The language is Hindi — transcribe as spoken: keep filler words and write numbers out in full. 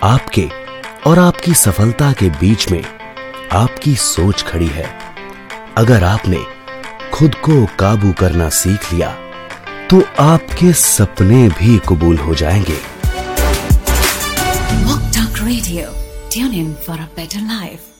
आपके और आपकी सफलता के बीच में आपकी सोच खड़ी है। अगर आपने खुद को काबू करना सीख लिया तो आपके सपने भी कबूल हो जाएंगे। Walk Talk Radio. Tune in for a better life.